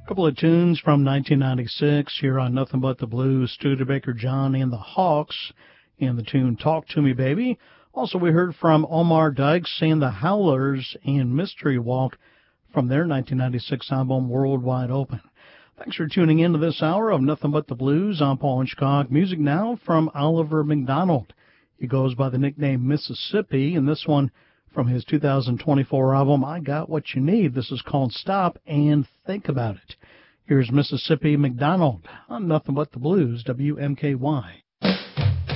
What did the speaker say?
Couple of tunes from 1996 here on Nothing But the Blues. Studebaker John and the Hawks and the tune Talk to Me Baby. Also we heard from Omar Dykes and the Howlers and Mystery Walk from their 1996 album World Wide Open. Thanks for tuning in to this hour of Nothing But the Blues. I'm Paul Hitchcock. Music now from Oliver McDonald. He goes by the nickname Mississippi, and this one from his 2024 album, I Got What You Need. This is called Stop and Think About It. Here's Mississippi McDonald on Nothing But the Blues, WMKY.